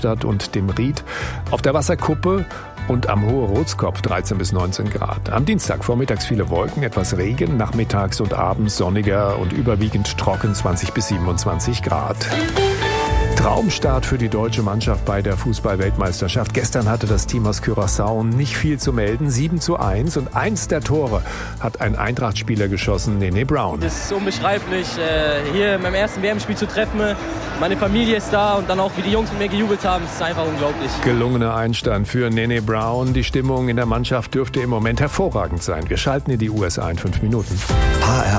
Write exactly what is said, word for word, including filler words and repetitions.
Darmstadt und dem Ried. Auf der Wasserkuppe und am Hohe Rotskopf dreizehn bis neunzehn Grad. Am Dienstag vormittags viele Wolken, etwas Regen, nachmittags und abends sonniger und überwiegend trocken zwanzig bis siebenundzwanzig Grad. Traumstart für die deutsche Mannschaft bei der Fußball-Weltmeisterschaft. Gestern hatte das Team aus Curaçao nicht viel zu melden, sieben zu eins. Und eins der Tore hat ein Eintracht-Spieler geschossen, Nene Brown. Das ist unbeschreiblich, hier in meinem ersten W M-Spiel zu treffen. Meine Familie ist da und dann auch, wie die Jungs mit mir gejubelt haben, das ist einfach unglaublich. Gelungener Einstand für Nene Brown. Die Stimmung in der Mannschaft dürfte im Moment hervorragend sein. Wir schalten in die U S A in fünf Minuten. H R